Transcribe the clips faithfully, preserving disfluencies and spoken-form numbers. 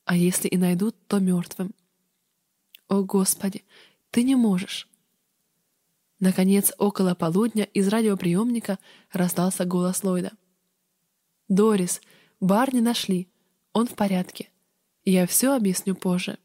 а если и найдут, то мертвым. О, Господи, Ты не можешь. Наконец, около полудня из радиоприемника раздался голос Ллойда. «Дорис, Барни нашли. Он в порядке. Я все объясню позже».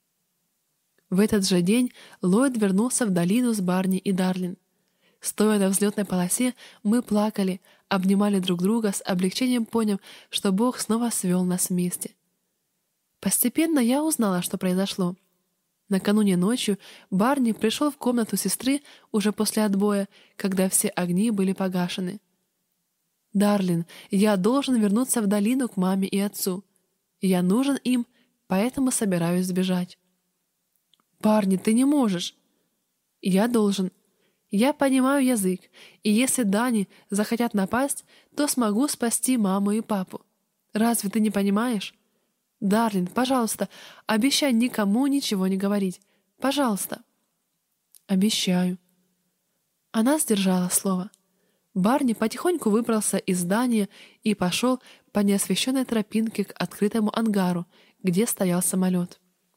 В этот же день Ллойд вернулся в долину с Барни и Дарлин. Стоя на взлетной полосе, мы плакали, обнимали друг друга, с облегчением поняв, что Бог снова свел нас вместе. Постепенно я узнала, что произошло. Накануне ночью Барни пришел в комнату сестры уже после отбоя, когда все огни были погашены. «Дарлин, я должен вернуться в долину к маме и отцу. Я нужен им, поэтому собираюсь сбежать». «Барни, ты не можешь». «Я должен. Я понимаю язык, и если Дани захотят напасть, то смогу спасти маму и папу. Разве ты не понимаешь? Дарлин, пожалуйста, обещай никому ничего не говорить. Пожалуйста». «Обещаю». Она сдержала слово. Барни потихоньку выбрался из здания и пошел по неосвещенной тропинке к открытому ангару, где стоял самолет.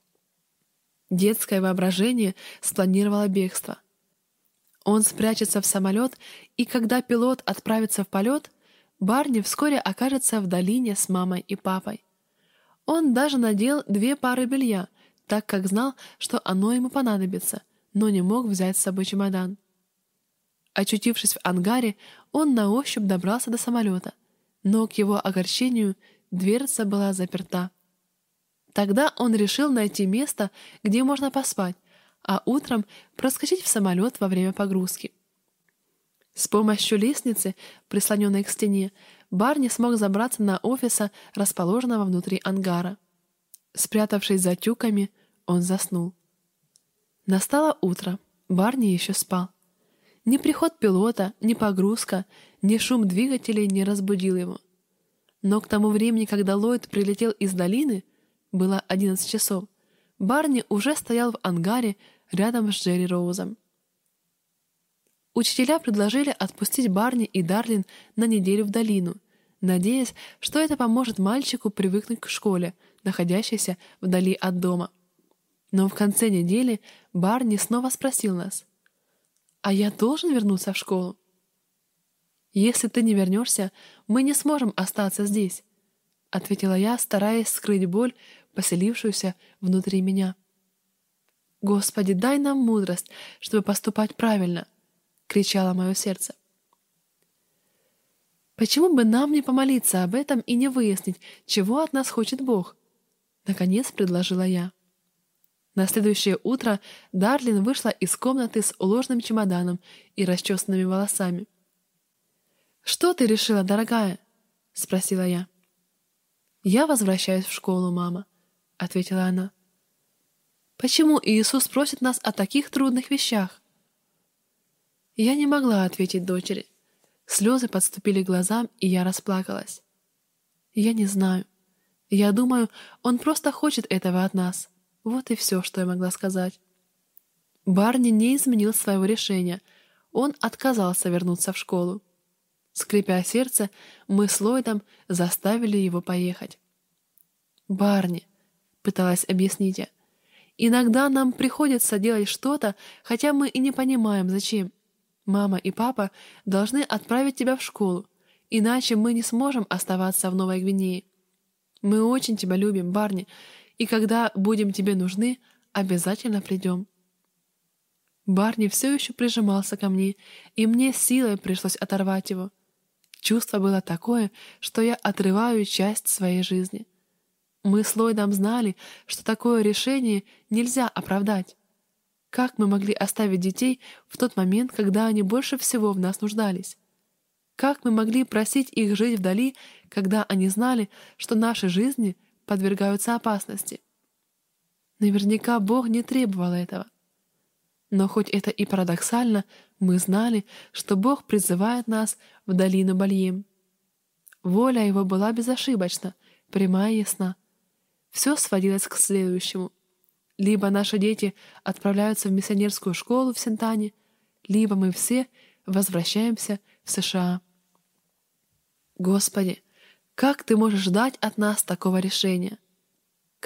Детское воображение спланировало бегство. Он спрячется в самолет, и когда пилот отправится в полет, Барни вскоре окажется в долине с мамой и папой. Он даже надел две пары белья, так как знал, что оно ему понадобится, но не мог взять с собой чемодан. Очутившись в ангаре, он на ощупь добрался до самолета, но, к его огорчению, дверца была заперта. Тогда он решил найти место, где можно поспать, а утром проскочить в самолет во время погрузки. С помощью лестницы, прислоненной к стене, Барни смог забраться на офиса, расположенного внутри ангара. Спрятавшись за тюками, он заснул. Настало утро, Барни еще спал. Ни приход пилота, ни погрузка, ни шум двигателей не разбудил его. Но к тому времени, когда Ллойд прилетел из долины, было одиннадцать часов, Барни уже стоял в ангаре рядом с Джерри Роузом. Учителя предложили отпустить Барни и Дарлин на неделю в долину, надеясь, что это поможет мальчику привыкнуть к школе, находящейся вдали от дома. Но в конце недели Барни снова спросил нас: «А я должен вернуться в школу?» «Если ты не вернешься, мы не сможем остаться здесь», — ответила я, стараясь скрыть боль, поселившуюся внутри меня. «Господи, дай нам мудрость, чтобы поступать правильно», — кричало мое сердце. «Почему бы нам не помолиться об этом и не выяснить, чего от нас хочет Бог?» — наконец предложила я. На следующее утро Дарлин вышла из комнаты с уложенным чемоданом и расчесанными волосами. «Что ты решила, дорогая?» — спросила я. «Я возвращаюсь в школу, мама», — ответила она. «Почему Иисус просит нас о таких трудных вещах?» Я не могла ответить дочери. Слезы подступили к глазам, и я расплакалась. «Я не знаю. Я думаю, Он просто хочет этого от нас». Вот и все, что я могла сказать. Барни не изменил своего решения. Он отказался вернуться в школу. Скрипя сердце, мы с Ллойдом заставили его поехать. «Барни», — пыталась объяснить я, — «иногда нам приходится делать что-то, хотя мы и не понимаем, зачем. Мама и папа должны отправить тебя в школу, иначе мы не сможем оставаться в Новой Гвинее. Мы очень тебя любим, Барни, и когда будем тебе нужны, обязательно придем». Барни все еще прижимался ко мне, и мне силой пришлось оторвать его. Чувство было такое, что я отрываю часть своей жизни. Мы с Ллойдом знали, что такое решение нельзя оправдать. Как мы могли оставить детей в тот момент, когда они больше всего в нас нуждались? Как мы могли просить их жить вдали, когда они знали, что наши жизни подвергаются опасности? Наверняка Бог не требовал этого. Но хоть это и парадоксально, мы знали, что Бог призывает нас в долину Бальем. Воля Его была безошибочна, прямая и ясна. Все сводилось к следующему. Либо наши дети отправляются в миссионерскую школу в Сентане, либо мы все возвращаемся в США. Господи, как Ты можешь ждать от нас такого решения?